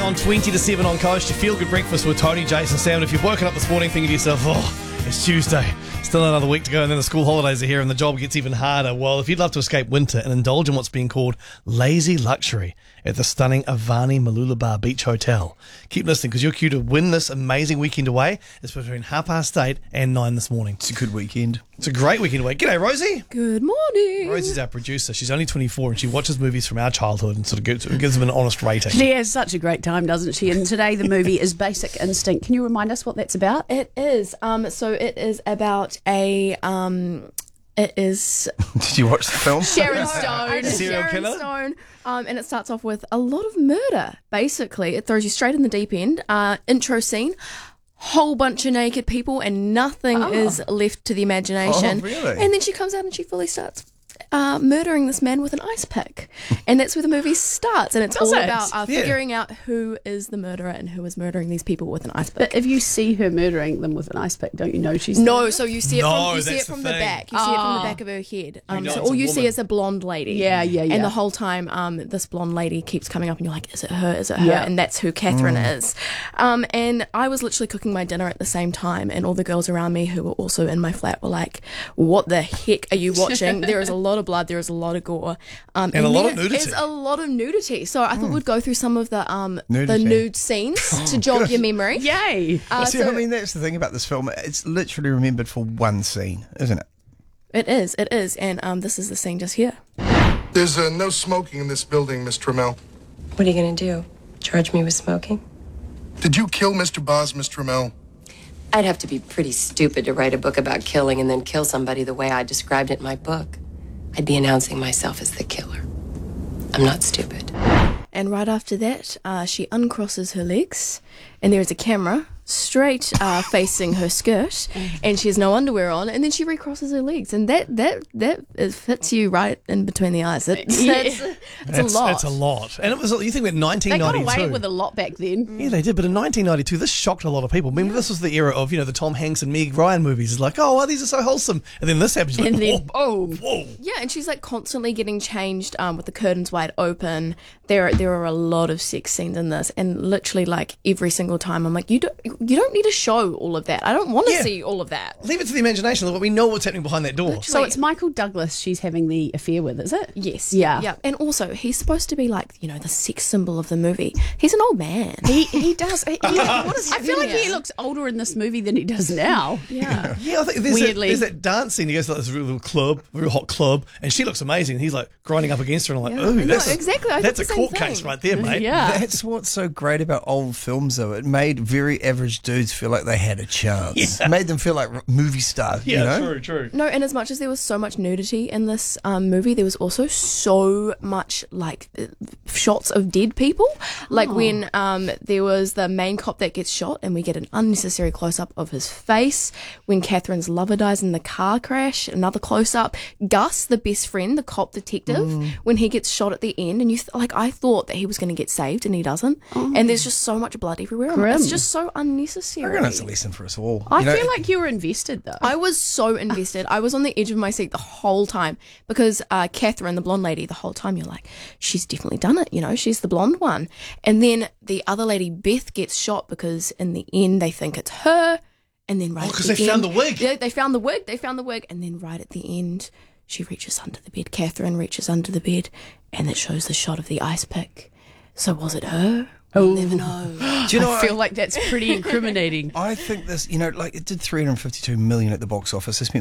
on 20 to 7 on Coast. Your feel-good breakfast with Tony, Jason, Sam. If you've woken up this morning thinking to yourself, it's Tuesday, still another week to go, and then the school holidays are here and the job gets even harder. Well, if you'd love to escape winter and indulge in what's being called lazy luxury at the stunning Avani Mooloolaba Beach Hotel, keep listening because your cue to win this amazing weekend away is between 8:30 and 9 this morning. It's a good weekend. It's a great weekend away. G'day, Rosie. Good morning. Rosie's our producer. She's only 24 and she watches movies from our childhood and sort of gives them an honest rating. She has such a great time, doesn't she? And today the movie is Basic Instinct. Can you remind us what that's about? It is. So it is about a. It is Did you watch the film? Sharon Stone. Serial Sharon killer? Stone. And it starts off with a lot of murder. Basically, it throws you straight in the deep end. Intro scene. Whole bunch of naked people and nothing is left to the imagination. Oh, really? And then she comes out and she fully starts murdering this man with an ice pick. And that's where the movie starts. And it's all about figuring out who is the murderer and who is murdering these people with an ice pick. But if you see her murdering them with an ice pick, don't you know she's... No, so you see it No, from that's from the the thing. back. You see it from the back of her head. know So it's all a you see woman. is a blonde lady. Yeah. And the whole time, this blonde lady keeps coming up, and you're like, "Is it her? Is it her?" Yeah. And that's who Catherine is. And I was literally cooking my dinner at the same time, and all the girls around me who were also in my flat were like, "What the heck are you watching?" There is a lot of blood. There is a lot of gore, And a lot of nudity. There's a lot of nudity. So I thought we'd go through some of the Nudity. nude scenes to jog your memory. Yay! See, I mean, that's the thing about this film. It's literally remembered for one scene, isn't it? It is. And this is the scene just here. There's no smoking in this building, Miss Trammell. What are you going to do? Charge me with smoking? Did you kill Mr. Boz, Miss Trammell? I'd have to be pretty stupid to write a book about killing and then kill somebody the way I described it in my book. I'd be announcing myself as the killer. I'm not stupid. And right after that, she uncrosses her legs, and there's a camera straight facing her skirt, and she has no underwear on, and then she recrosses her legs, and that fits you right in between the eyes. It's a lot. It's a lot. And it was, you think about They got 1992. away with a lot back then. Yeah, they did. But in 1992, this shocked a lot of people. I mean, this was the era of, the Tom Hanks and Meg Ryan movies. It's like, oh, these are so wholesome. And then this happens. And Like, then, whoa. Yeah, and she's like constantly getting changed with the curtains wide open. There are a lot of sex scenes in this, and literally like every single time I'm like, you don't need to show all of that. I don't want to see all of that. Leave it to the imagination. We know what's happening behind that door. So it's Michael Douglas she's having the affair with, is it? Yes. Yeah. Yeah. And also, he's supposed to be like, the sex symbol of the movie. He's an old man. He does. What is I feel like he looks older in this movie than he does now. Yeah. Yeah, I think there's Weirdly. there's that dance scene. He goes to this real hot club, and she looks amazing. And he's like grinding up against her, and I'm like, ooh, No, that's exactly. I that's a thought the same court case thing. right there, mate. Yeah. That's what's so great about old films, though. It made very average dudes feel like they had a chance. Yeah. Made them feel like movie stars, you know? True. No, and as much as there was so much nudity in this movie, there was also so much like shots of dead people. Like when there was the main cop that gets shot, and we get an unnecessary close up of his face. When Catherine's lover dies in the car crash, another close up. Gus, the best friend, the cop detective, when he gets shot at the end, and I thought that he was going to get saved, and he doesn't. And there's just so much blood everywhere. Grim. It's just so unnecessary. I reckon it's a lesson for us all. I You know, feel like you were invested though. I was so invested. I was on the edge of my seat the whole time because Catherine, the blonde lady, the whole time you're like, she's definitely done it, she's the blonde one. And then the other lady, Beth, gets shot because in the end they think it's her. And then right at the because end... they found the wig. Yeah, they found the wig. And then right at the end, she reaches under the bed. Catherine reaches under the bed, and it shows the shot of the ice pick. So was it her? We'll never know. do you know, I feel like that's pretty incriminating. I think this, it did 352 million at the box office. It spent